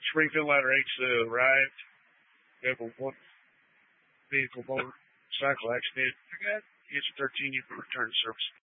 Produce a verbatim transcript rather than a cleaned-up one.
Springfield Ladder eight's uh, arrived. We have a one vehicle motorcycle accident. It's thirteen. You can return to service.